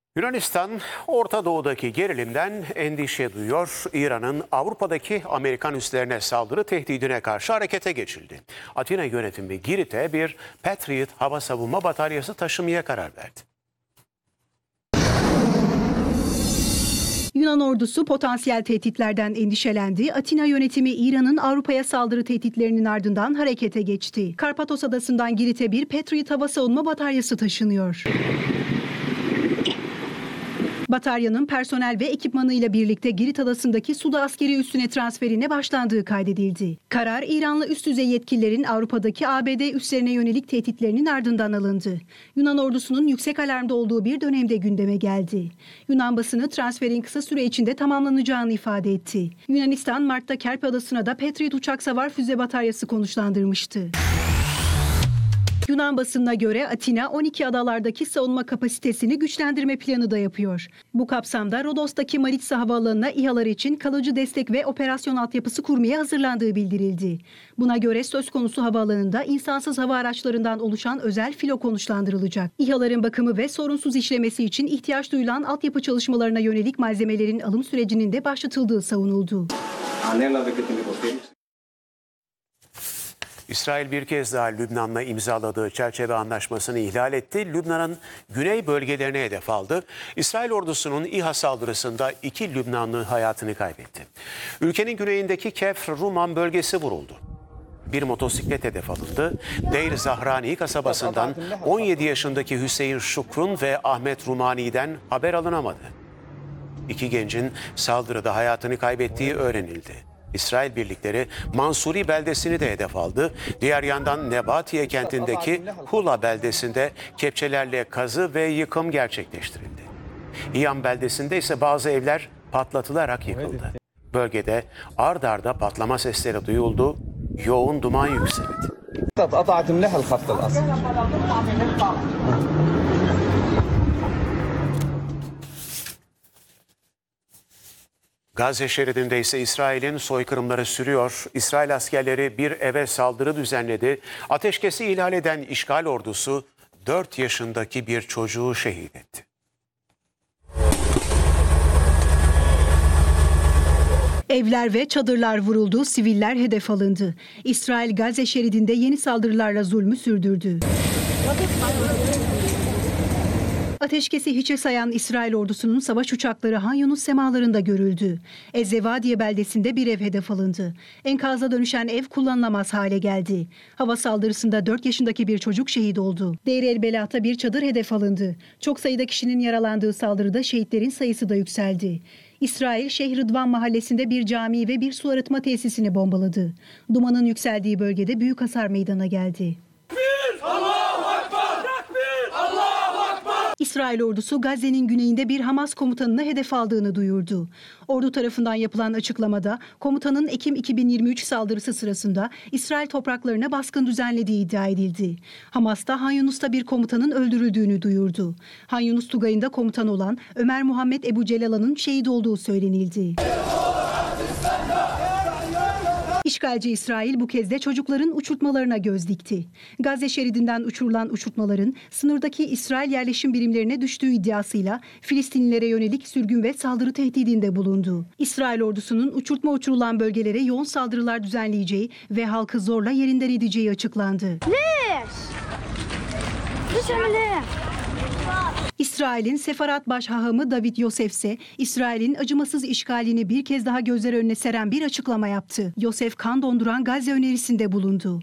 Yunanistan, Orta Doğu'daki gerilimden endişe duyuyor. İran'ın Avrupa'daki Amerikan üslerine saldırı tehdidine karşı harekete geçildi. Atina yönetimi Girit'e bir Patriot hava savunma bataryası taşımaya karar verdi. Yunan ordusu potansiyel tehditlerden endişelendi. Atina yönetimi İran'ın Avrupa'ya saldırı tehditlerinin ardından harekete geçti. Karpatos adasından Girit'e bir Patriot hava savunma bataryası taşınıyor. Bataryanın personel ve ekipmanıyla birlikte Girit adasındaki Suda askeri üssüne transferine başlandığı kaydedildi. Karar İranlı üst düzey yetkililerin Avrupa'daki ABD üslerine yönelik tehditlerinin ardından alındı. Yunan ordusunun yüksek alarmda olduğu bir dönemde gündeme geldi. Yunan basını transferin kısa süre içinde tamamlanacağını ifade etti. Yunanistan Mart'ta Kerpe adasına da Patriot uçak savar füze bataryası konuşlandırmıştı. Yunan basınına göre Atina 12 adalardaki savunma kapasitesini güçlendirme planı da yapıyor. Bu kapsamda Rodos'taki Maritsa havaalanına İHA'lar için kalıcı destek ve operasyon altyapısı kurmaya hazırlandığı bildirildi. Buna göre söz konusu havaalanında insansız hava araçlarından oluşan özel filo konuşlandırılacak. İHA'ların bakımı ve sorunsuz işlemesi için ihtiyaç duyulan altyapı çalışmalarına yönelik malzemelerin alım sürecinin de başlatıldığı savunuldu. İsrail bir kez daha Lübnan'la imzaladığı çerçeve anlaşmasını ihlal etti. Lübnan'ın güney bölgelerine hedef aldı. İsrail ordusunun İHA saldırısında 2 Lübnanlı hayatını kaybetti. Ülkenin güneyindeki Kefr Ruman bölgesi vuruldu. Bir motosiklet hedef alındı. Deir Zahrani kasabasından 17 yaşındaki Hüseyin Şukrun ve Ahmet Rumani'den haber alınamadı. 2 gencin saldırıda hayatını kaybettiği öğrenildi. İsrail birlikleri Mansuri beldesini de hedef aldı. Diğer yandan Nebatiye kentindeki Hula beldesinde kepçelerle kazı ve yıkım gerçekleştirildi. İyan beldesinde ise bazı evler patlatılarak yıkıldı. Bölgede ard arda patlama sesleri duyuldu, yoğun duman yükseldi. Gazze şeridinde ise İsrail'in soykırımları sürüyor. İsrail askerleri bir eve saldırı düzenledi. Ateşkesi ihlal eden işgal ordusu 4 yaşındaki bir çocuğu şehit etti. Evler ve çadırlar vuruldu, siviller hedef alındı. İsrail Gazze şeridinde yeni saldırılarla zulmü sürdürdü. Ateşkesi hiçe sayan İsrail ordusunun savaş uçakları Han Yunus semalarında görüldü. Ezzevadiye beldesinde bir ev hedef alındı. Enkaza dönüşen ev kullanılamaz hale geldi. Hava saldırısında 4 yaşındaki bir çocuk şehit oldu. Deir el Belah'ta bir çadır hedef alındı. Çok sayıda kişinin yaralandığı saldırıda şehitlerin sayısı da yükseldi. İsrail, Şeyh Rıdvan mahallesinde bir cami ve bir su arıtma tesisini bombaladı. Dumanın yükseldiği bölgede büyük hasar meydana geldi. İsrail ordusu Gazze'nin güneyinde bir Hamas komutanını hedef aldığını duyurdu. Ordu tarafından yapılan açıklamada komutanın Ekim 2023 saldırısı sırasında İsrail topraklarına baskın düzenlediği iddia edildi. Hamas da Han Yunus'ta bir komutanın öldürüldüğünü duyurdu. Han Yunus Tugayı'nda komutan olan Ömer Muhammed Ebu Celala'nın şehit olduğu söylenildi. İşgalci İsrail bu kez de çocukların uçurtmalarına göz dikti. Gazze şeridinden uçurulan uçurtmaların sınırdaki İsrail yerleşim birimlerine düştüğü iddiasıyla Filistinlilere yönelik sürgün ve saldırı tehdidinde bulundu. İsrail ordusunun uçurtma uçurulan bölgelere yoğun saldırılar düzenleyeceği ve halkı zorla yerinden edeceği açıklandı. İsrail'in Sefarat Başhahamı David Yosef ise İsrail'in acımasız işgalini bir kez daha gözler önüne seren bir açıklama yaptı. Yosef kan donduran Gazze önerisinde bulundu.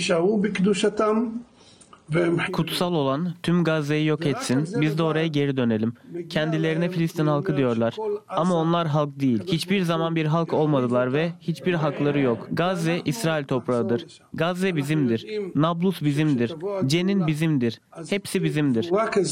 Kutsal olan tüm Gazze'yi yok etsin, biz de oraya geri dönelim. Kendilerine Filistin halkı diyorlar. Ama onlar halk değil. Hiçbir zaman bir halk olmadılar ve hiçbir hakları yok. Gazze İsrail toprağıdır. Gazze bizimdir. Nablus bizimdir. Cenin bizimdir. Hepsi bizimdir.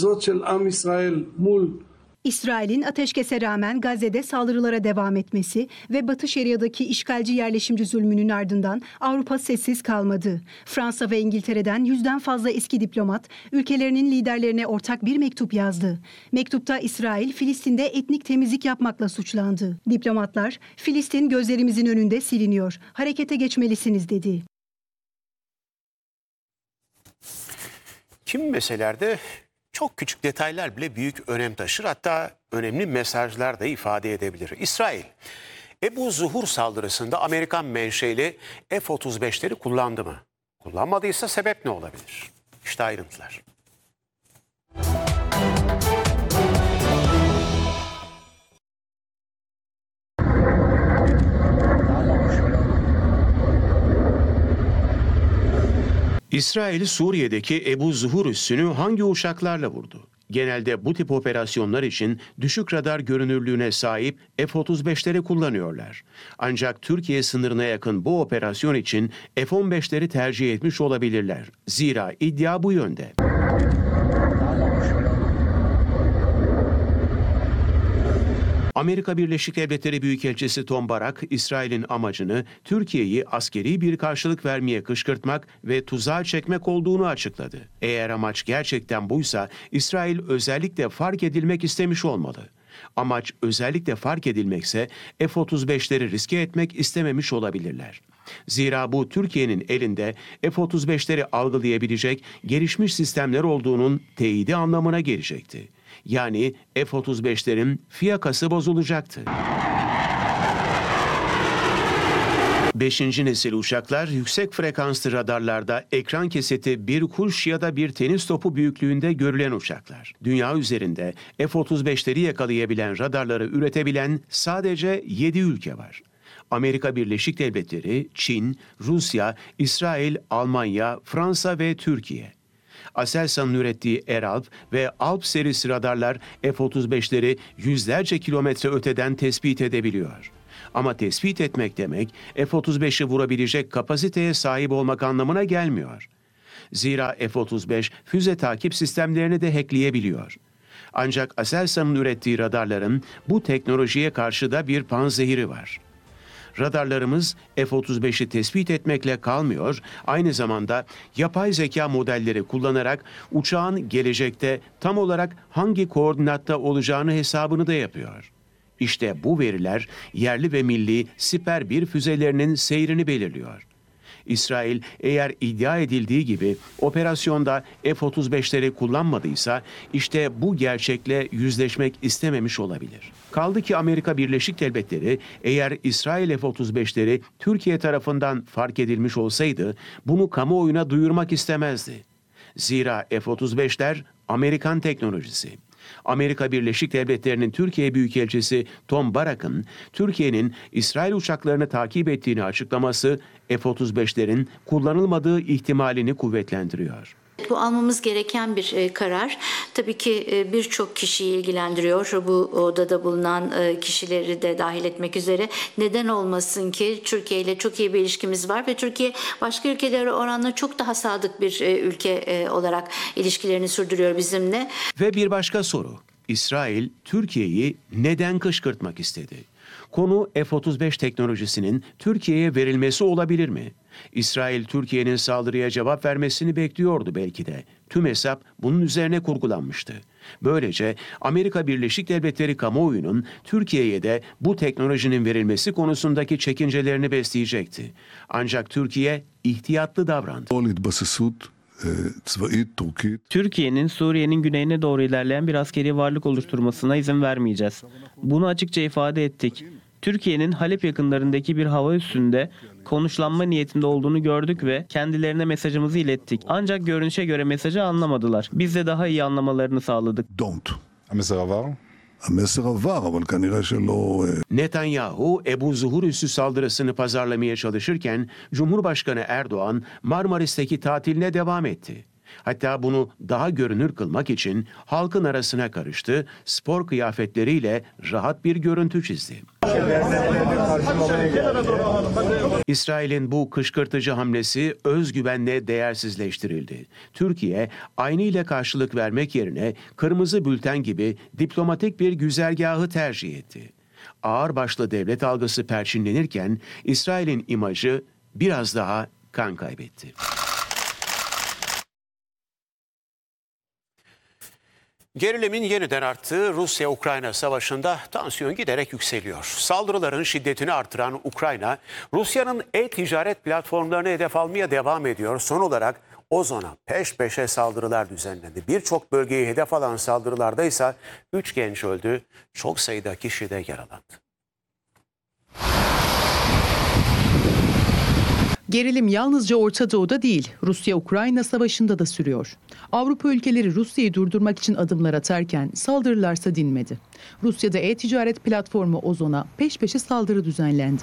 İsrail'in ateşkese rağmen Gazze'de saldırılara devam etmesi ve Batı Şeria'daki işgalci yerleşimci zulmünün ardından Avrupa sessiz kalmadı. Fransa ve İngiltere'den 100'den fazla eski diplomat ülkelerinin liderlerine ortak bir mektup yazdı. Mektupta İsrail, Filistin'de etnik temizlik yapmakla suçlandı. Diplomatlar, Filistin gözlerimizin önünde siliniyor, harekete geçmelisiniz dedi. Kimi meselelerde Çok küçük detaylar bile büyük önem taşır, hatta önemli mesajlar da ifade edebilir. İsrail, Ebu Zuhur saldırısında Amerikan menşeli F-35'leri kullandı mı? Kullanmadıysa sebep ne olabilir? İşte ayrıntılar. İsrail, Suriye'deki Ebu Zuhur üssünü hangi uçaklarla vurdu? Genelde bu tip operasyonlar için düşük radar görünürlüğüne sahip F-35'leri kullanıyorlar. Ancak Türkiye sınırına yakın bu operasyon için F-15'leri tercih etmiş olabilirler. Zira iddia bu yönde. Amerika Birleşik Devletleri Büyükelçisi Tom Barak, İsrail'in amacını Türkiye'yi askeri bir karşılık vermeye kışkırtmak ve tuzağa çekmek olduğunu açıkladı. Eğer amaç gerçekten buysa, İsrail özellikle fark edilmek istemiş olmalı. Amaç özellikle fark edilmekse F-35'leri riske etmek istememiş olabilirler. Zira bu Türkiye'nin elinde F-35'leri algılayabilecek gelişmiş sistemler olduğunun teyidi anlamına gelecekti. Yani F-35'lerin fiyakası bozulacaktı. 5. nesil uçaklar yüksek frekanslı radarlarda ekran kesiti bir kuş ya da bir tenis topu büyüklüğünde görülen uçaklar. Dünya üzerinde F-35'leri yakalayabilen radarları üretebilen sadece 7 ülke var. Amerika Birleşik Devletleri, Çin, Rusya, İsrail, Almanya, Fransa ve Türkiye. Aselsan'ın ürettiği Eralp ve Alp serisi radarlar F-35'leri yüzlerce kilometre öteden tespit edebiliyor. Ama tespit etmek demek F-35'i vurabilecek kapasiteye sahip olmak anlamına gelmiyor. Zira F-35 füze takip sistemlerini de hackleyebiliyor. Ancak Aselsan'ın ürettiği radarların bu teknolojiye karşı da bir panzehiri var. Radarlarımız F-35'i tespit etmekle kalmıyor, aynı zamanda yapay zeka modelleri kullanarak uçağın gelecekte tam olarak hangi koordinatta olacağını hesabını da yapıyor. İşte bu veriler yerli ve milli Siper 1 füzelerinin seyrini belirliyor. İsrail eğer iddia edildiği gibi operasyonda F-35'leri kullanmadıysa işte bu gerçekle yüzleşmek istememiş olabilir. Kaldı ki Amerika Birleşik Devletleri eğer İsrail F-35'leri Türkiye tarafından fark edilmiş olsaydı bunu kamuoyuna duyurmak istemezdi. Zira F-35'ler Amerikan teknolojisi. Amerika Birleşik Devletleri'nin Türkiye Büyükelçisi Tom Barak'ın Türkiye'nin İsrail uçaklarını takip ettiğini açıklaması F-35'lerin kullanılmadığı ihtimalini kuvvetlendiriyor. Bu almamız gereken bir karar. Tabii ki birçok kişiyi ilgilendiriyor. Bu odada bulunan kişileri de dahil etmek üzere. Neden olmasın ki Türkiye ile çok iyi bir ilişkimiz var ve Türkiye başka ülkelere oranla çok daha sadık bir ülke olarak ilişkilerini sürdürüyor bizimle. Ve bir başka soru. İsrail, Türkiye'yi neden kışkırtmak istedi? Konu F-35 teknolojisinin Türkiye'ye verilmesi olabilir mi? İsrail, Türkiye'nin saldırıya cevap vermesini bekliyordu belki de. Tüm hesap bunun üzerine kurgulanmıştı. Böylece Amerika Birleşik Devletleri kamuoyunun Türkiye'ye de bu teknolojinin verilmesi konusundaki çekincelerini besleyecekti. Ancak Türkiye ihtiyatlı davrandı. Türkiye'nin Suriye'nin güneyine doğru ilerleyen bir askeri varlık oluşturmasına izin vermeyeceğiz. Bunu açıkça ifade ettik. Türkiye'nin Halep yakınlarındaki bir hava üssünde konuşlanma niyetinde olduğunu gördük ve kendilerine mesajımızı ilettik. Ancak görünüşe göre mesajı anlamadılar. Biz de daha iyi anlamalarını sağladık. Netanyahu, Ebu Zuhur üssü saldırısını pazarlamaya çalışırken Cumhurbaşkanı Erdoğan Marmaris'teki tatiline devam etti. Hatta bunu daha görünür kılmak için halkın arasına karıştı, spor kıyafetleriyle rahat bir görüntü çizdi. İsrail'in bu kışkırtıcı hamlesi özgüvenle değersizleştirildi. Türkiye, aynıyla karşılık vermek yerine kırmızı bülten gibi diplomatik bir güzergahı tercih etti. Ağırbaşlı devlet algısı perçinlenirken İsrail'in imajı biraz daha kan kaybetti. Gerilimin yeniden arttığı Rusya-Ukrayna savaşında tansiyon giderek yükseliyor. Saldırıların şiddetini artıran Ukrayna, Rusya'nın e-ticaret platformlarını hedef almaya devam ediyor. Son olarak Ozon'a peş peşe saldırılar düzenlendi. Birçok bölgeyi hedef alan saldırılarda ise 3 genç öldü, çok sayıda kişi de yaralandı. Gerilim yalnızca Orta Doğu'da değil, Rusya-Ukrayna savaşında da sürüyor. Avrupa ülkeleri Rusya'yı durdurmak için adımlar atarken saldırılarsa dinmedi. Rusya'da e-ticaret platformu Ozon'a peş peşe saldırı düzenlendi.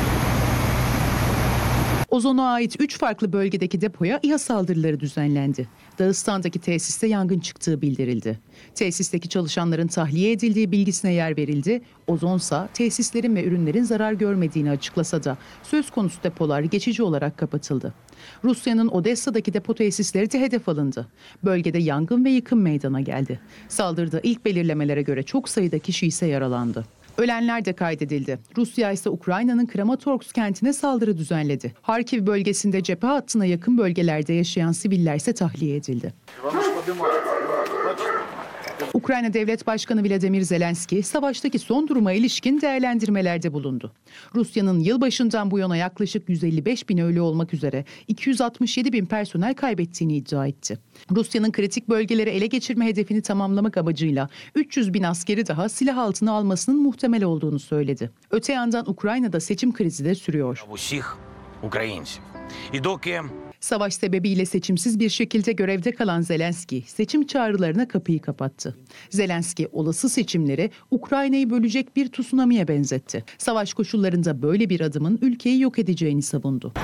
Ozon'a ait 3 farklı bölgedeki depoya İHA saldırıları düzenlendi. Dağıstan'daki tesiste yangın çıktığı bildirildi. Tesisteki çalışanların tahliye edildiği bilgisine yer verildi. Ozonsa tesislerin ve ürünlerin zarar görmediğini açıklasa da söz konusu depolar geçici olarak kapatıldı. Rusya'nın Odessa'daki depo tesisleri de hedef alındı. Bölgede yangın ve yıkım meydana geldi. Saldırıda ilk belirlemelere göre çok sayıda kişi ise yaralandı. Ölenler de kaydedildi. Rusya ise Ukrayna'nın Kramatorsk kentine saldırı düzenledi. Harkiv bölgesinde cephe hattına yakın bölgelerde yaşayan siviller ise tahliye edildi. Ukrayna Devlet Başkanı Volodymyr Zelenski, savaştaki son duruma ilişkin değerlendirmelerde bulundu. Rusya'nın yılbaşından bu yana yaklaşık 155 bin ölü olmak üzere 267 bin personel kaybettiğini iddia etti. Rusya'nın kritik bölgeleri ele geçirme hedefini tamamlamak amacıyla 300 bin askeri daha silah altına almasının muhtemel olduğunu söyledi. Öte yandan Ukrayna'da seçim krizi de sürüyor. Savaş sebebiyle seçimsiz bir şekilde görevde kalan Zelenski, seçim çağrılarına kapıyı kapattı. Zelenski, olası seçimleri Ukrayna'yı bölecek bir tsunami'ye benzetti. Savaş koşullarında böyle bir adımın ülkeyi yok edeceğini savundu.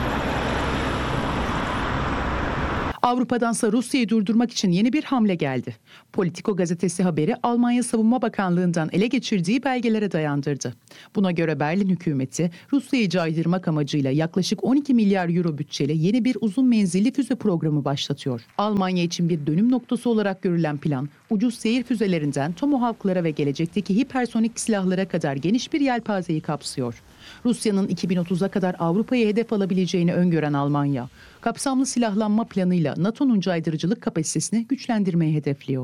Avrupa'dansa Rusya'yı durdurmak için yeni bir hamle geldi. Politico gazetesi haberi Almanya Savunma Bakanlığı'ndan ele geçirdiği belgelere dayandırdı. Buna göre Berlin hükümeti Rusya'yı caydırmak amacıyla yaklaşık 12 milyar euro bütçeli yeni bir uzun menzilli füze programı başlatıyor. Almanya için bir dönüm noktası olarak görülen plan, ucuz seyir füzelerinden Tomahawk'lara ve gelecekteki hipersonik silahlara kadar geniş bir yelpazeyi kapsıyor. Rusya'nın 2030'a kadar Avrupa'yı hedef alabileceğini öngören Almanya, kapsamlı silahlanma planıyla NATO'nun caydırıcılık kapasitesini güçlendirmeyi hedefliyor.